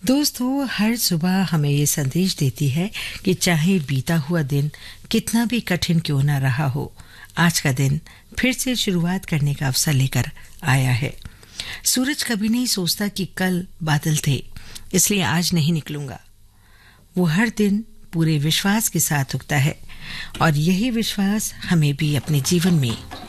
दोस्तों, हर सुबह हमें ये संदेश देती है कि चाहे बीता हुआ दिन कितना भी कठिन क्यों ना रहा हो, आज का दिन फिर से शुरुआत करने का अवसर लेकर आया है। सूरज कभी नहीं सोचता कि कल बादल थे, इसलिए आज नहीं निकलूंगा। वो हर दिन पूरे विश्वास के साथ उगता है और यही विश्वास हमें भी अपने जीवन में